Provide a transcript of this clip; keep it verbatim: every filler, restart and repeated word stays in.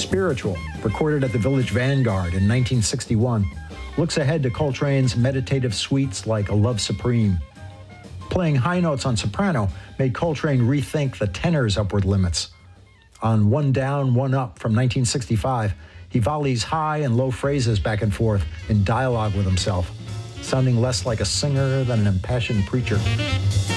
Spiritual, recorded at the Village Vanguard in nineteen sixty-one, looks ahead to Coltrane's meditative suites like A Love Supreme. Playing high notes on soprano made Coltrane rethink the tenor's upward limits. On One Down, One Up from nineteen sixty-five, he volleys high and low phrases back and forth in dialogue with himself, sounding less like a singer than an impassioned preacher.